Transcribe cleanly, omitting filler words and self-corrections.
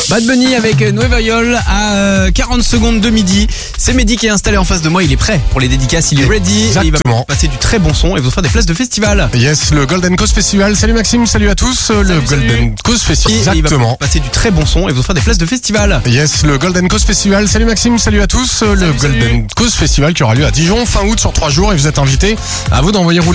Bad Bunny avec Nueva York à 40 secondes de midi. C'est Mehdi qui est installé en face de moi, il est prêt pour les dédicaces, il est ready. Exactement. Et il va passer du très bon son et vous offrir des places de festival. Yes, le Golden Coast Festival. Salut Maxime, salut à tous. Le Golden Coast Festival. Et il va Exactement. passer du très bon son et vous offrir des places de festival. Yes, le Golden Coast Festival. Salut Maxime, salut à tous. Le Golden Coast Festival qui aura lieu à Dijon fin août sur 3 jours et vous êtes invités. À vous d'envoyer rouler.